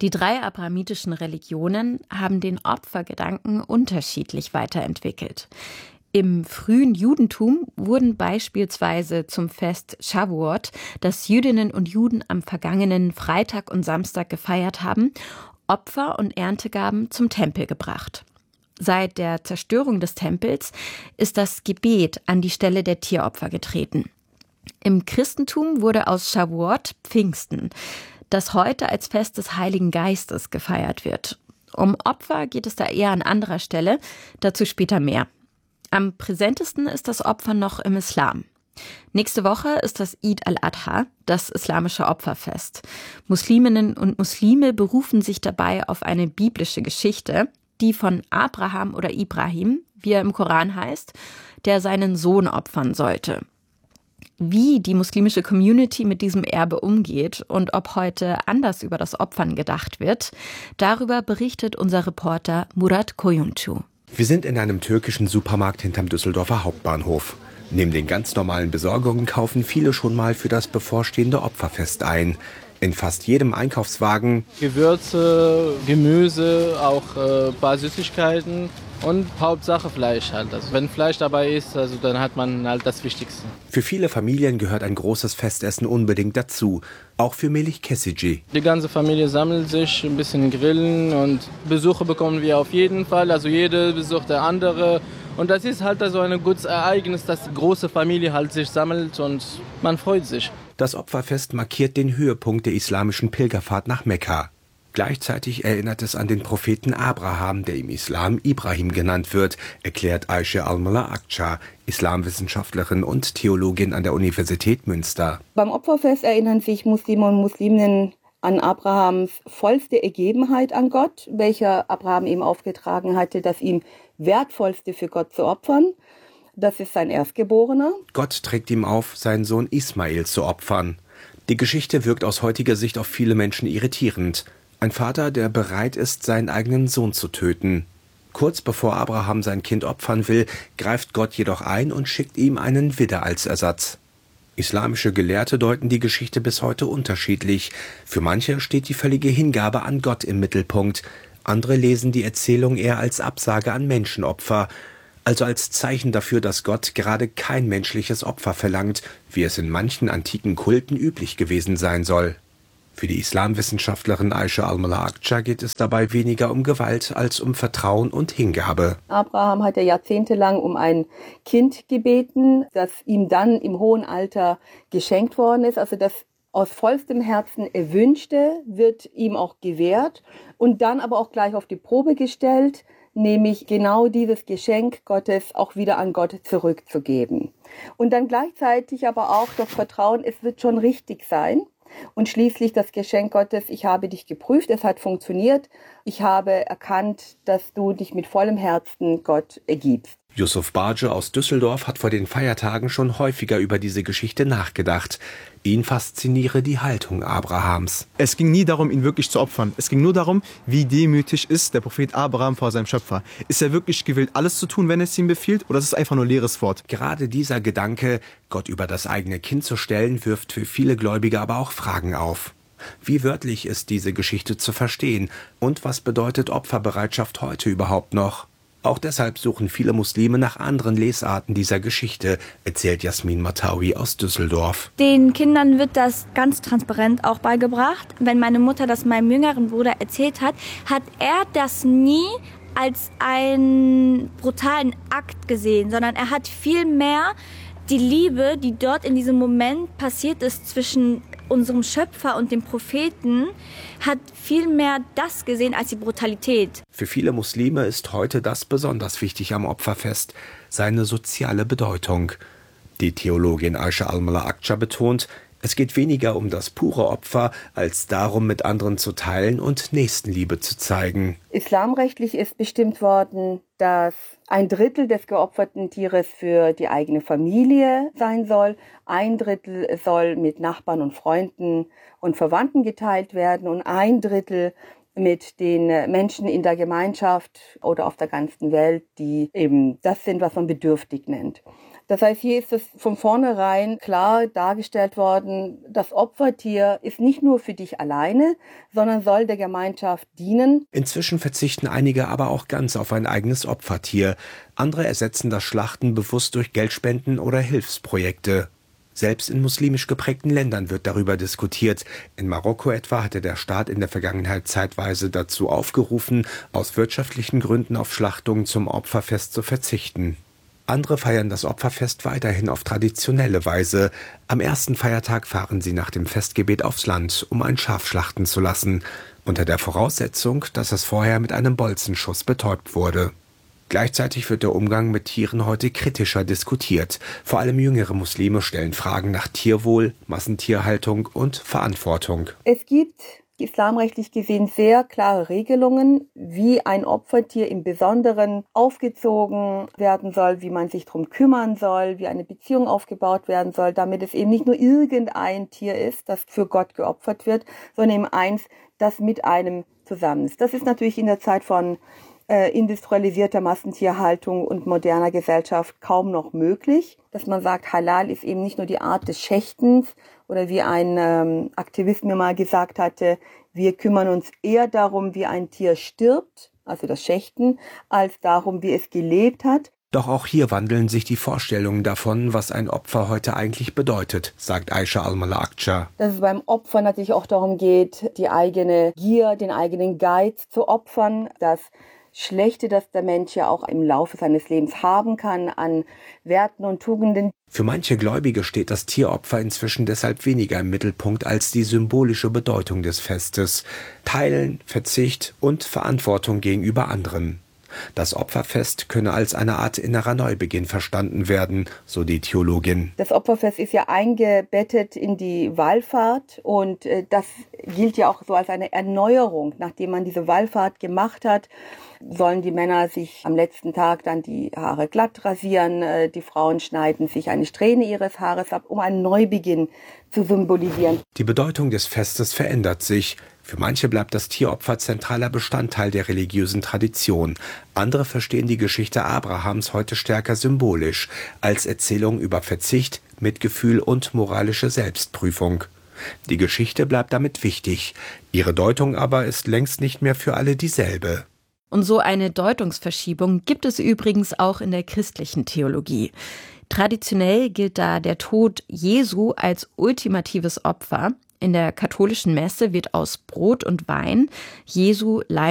Die 3 abrahamitischen Religionen haben den Opfergedanken unterschiedlich weiterentwickelt. Im frühen Judentum wurden beispielsweise zum Fest Shavuot, das Jüdinnen und Juden am vergangenen Freitag und Samstag gefeiert haben, Opfer und Erntegaben zum Tempel gebracht. Seit der Zerstörung des Tempels ist das Gebet an die Stelle der Tieropfer getreten. Im Christentum wurde aus Shavuot Pfingsten, das heute als Fest des Heiligen Geistes gefeiert wird. Um Opfer geht es da eher an anderer Stelle, dazu später mehr. Am präsentesten ist das Opfer noch im Islam. Nächste Woche ist das Eid al-Adha, das islamische Opferfest. Musliminnen und Muslime berufen sich dabei auf eine biblische Geschichte, die von Abraham oder Ibrahim, wie er im Koran heißt, der seinen Sohn opfern sollte. Wie die muslimische Community mit diesem Erbe umgeht und ob heute anders über das Opfern gedacht wird, darüber berichtet unser Reporter Murat Koyuncu. Wir sind in einem türkischen Supermarkt hinterm Düsseldorfer Hauptbahnhof. Neben den ganz normalen Besorgungen kaufen viele schon mal für das bevorstehende Opferfest ein. In fast jedem Einkaufswagen Gewürze, Gemüse, auch ein paar Süßigkeiten und Hauptsache Fleisch halt. Also wenn Fleisch dabei ist, also dann hat man halt das Wichtigste. Für viele Familien gehört ein großes Festessen unbedingt dazu. Auch für Melih Kesici. Die ganze Familie sammelt sich, ein bisschen grillen und Besuche bekommen wir auf jeden Fall. Also jeder besucht der andere. Und das ist halt so ein gutes Ereignis, dass die große Familie halt sich sammelt und man freut sich. Das Opferfest markiert den Höhepunkt der islamischen Pilgerfahrt nach Mekka. Gleichzeitig erinnert es an den Propheten Abraham, der im Islam Ibrahim genannt wird, erklärt Ayşe Almala Akça, Islamwissenschaftlerin und Theologin an der Universität Münster. Beim Opferfest erinnern sich Muslime und Musliminnen an Abrahams vollste Ergebenheit an Gott, welcher Abraham ihm aufgetragen hatte, das ihm Wertvollste für Gott zu opfern. Das ist sein Erstgeborener. Gott trägt ihm auf, seinen Sohn Ismail zu opfern. Die Geschichte wirkt aus heutiger Sicht auf viele Menschen irritierend. Ein Vater, der bereit ist, seinen eigenen Sohn zu töten. Kurz bevor Abraham sein Kind opfern will, greift Gott jedoch ein und schickt ihm einen Widder als Ersatz. Islamische Gelehrte deuten die Geschichte bis heute unterschiedlich. Für manche steht die völlige Hingabe an Gott im Mittelpunkt. Andere lesen die Erzählung eher als Absage an Menschenopfer, also als Zeichen dafür, dass Gott gerade kein menschliches Opfer verlangt, wie es in manchen antiken Kulten üblich gewesen sein soll. Für die Islamwissenschaftlerin Ayşe Almala Akça geht es dabei weniger um Gewalt als um Vertrauen und Hingabe. Abraham hat jahrzehntelang um ein Kind gebeten, das ihm dann im hohen Alter geschenkt worden ist. Also das aus vollstem Herzen erwünschte, wird ihm auch gewährt und dann aber auch gleich auf die Probe gestellt, nämlich genau dieses Geschenk Gottes auch wieder an Gott zurückzugeben. Und dann gleichzeitig aber auch das Vertrauen, es wird schon richtig sein. Und schließlich das Geschenk Gottes, ich habe dich geprüft, es hat funktioniert. Ich habe erkannt, dass du dich mit vollem Herzen Gott ergibst. Yusuf Barce aus Düsseldorf hat vor den Feiertagen schon häufiger über diese Geschichte nachgedacht. Ihn fasziniere die Haltung Abrahams. Es ging nie darum, ihn wirklich zu opfern. Es ging nur darum, wie demütig ist der Prophet Abraham vor seinem Schöpfer. Ist er wirklich gewillt, alles zu tun, wenn es ihm befiehlt, oder ist es einfach nur leeres Wort? Gerade dieser Gedanke, Gott über das eigene Kind zu stellen, wirft für viele Gläubige aber auch Fragen auf. Wie wörtlich ist diese Geschichte zu verstehen? Und was bedeutet Opferbereitschaft heute überhaupt noch? Auch deshalb suchen viele Muslime nach anderen Lesarten dieser Geschichte, erzählt Jasmin Matawi aus Düsseldorf. Den Kindern wird das ganz transparent auch beigebracht. Wenn meine Mutter das meinem jüngeren Bruder erzählt hat, hat er das nie als einen brutalen Akt gesehen, sondern er hat viel mehr die Liebe, die dort in diesem Moment passiert ist zwischen unserem Schöpfer und dem Propheten, hat viel mehr das gesehen als die Brutalität. Für viele Muslime ist heute das besonders wichtig am Opferfest, seine soziale Bedeutung. Die Theologin Ayşe Almala Akça betont, es geht weniger um das pure Opfer, als darum, mit anderen zu teilen und Nächstenliebe zu zeigen. Islamrechtlich ist bestimmt worden, dass 1/3 des geopferten Tieres für die eigene Familie sein soll. 1/3 soll mit Nachbarn und Freunden und Verwandten geteilt werden und 1/3 mit den Menschen in der Gemeinschaft oder auf der ganzen Welt, die eben das sind, was man bedürftig nennt. Das heißt, hier ist es von vornherein klar dargestellt worden, das Opfertier ist nicht nur für dich alleine, sondern soll der Gemeinschaft dienen. Inzwischen verzichten einige aber auch ganz auf ein eigenes Opfertier. Andere ersetzen das Schlachten bewusst durch Geldspenden oder Hilfsprojekte. Selbst in muslimisch geprägten Ländern wird darüber diskutiert. In Marokko etwa hatte der Staat in der Vergangenheit zeitweise dazu aufgerufen, aus wirtschaftlichen Gründen auf Schlachtungen zum Opferfest zu verzichten. Andere feiern das Opferfest weiterhin auf traditionelle Weise. Am ersten Feiertag fahren sie nach dem Festgebet aufs Land, um ein Schaf schlachten zu lassen, unter der Voraussetzung, dass es vorher mit einem Bolzenschuss betäubt wurde. Gleichzeitig wird der Umgang mit Tieren heute kritischer diskutiert. Vor allem jüngere Muslime stellen Fragen nach Tierwohl, Massentierhaltung und Verantwortung. Es gibt islamrechtlich gesehen sehr klare Regelungen, wie ein Opfertier im Besonderen aufgezogen werden soll, wie man sich darum kümmern soll, wie eine Beziehung aufgebaut werden soll, damit es eben nicht nur irgendein Tier ist, das für Gott geopfert wird, sondern eben eins, das mit einem zusammen ist. Das ist natürlich in der Zeit von industrialisierter Massentierhaltung und moderner Gesellschaft kaum noch möglich. Dass man sagt, Halal ist eben nicht nur die Art des Schächtens oder wie ein Aktivist mir mal gesagt hatte, wir kümmern uns eher darum, wie ein Tier stirbt, also das Schächten, als darum, wie es gelebt hat. Doch auch hier wandeln sich die Vorstellungen davon, was ein Opfer heute eigentlich bedeutet, sagt Aisha Al-Malakcha. Dass es beim Opfern natürlich auch darum geht, die eigene Gier, den eigenen Geiz zu opfern, das Schlechte, das der Mensch ja auch im Laufe seines Lebens haben kann an Werten und Tugenden. Für manche Gläubige steht das Tieropfer inzwischen deshalb weniger im Mittelpunkt als die symbolische Bedeutung des Festes. Teilen, Verzicht und Verantwortung gegenüber anderen. Das Opferfest könne als eine Art innerer Neubeginn verstanden werden, so die Theologin. Das Opferfest ist ja eingebettet in die Wallfahrt und das gilt ja auch so als eine Erneuerung. Nachdem man diese Wallfahrt gemacht hat, sollen die Männer sich am letzten Tag dann die Haare glatt rasieren. Die Frauen schneiden sich eine Strähne ihres Haares ab, um einen Neubeginn zu symbolisieren. Die Bedeutung des Festes verändert sich. Für manche bleibt das Tieropfer zentraler Bestandteil der religiösen Tradition. Andere verstehen die Geschichte Abrahams heute stärker symbolisch, als Erzählung über Verzicht, Mitgefühl und moralische Selbstprüfung. Die Geschichte bleibt damit wichtig. Ihre Deutung aber ist längst nicht mehr für alle dieselbe. Und so eine Deutungsverschiebung gibt es übrigens auch in der christlichen Theologie. Traditionell gilt da der Tod Jesu als ultimatives Opfer. In der katholischen Messe wird aus Brot und Wein Jesu Leib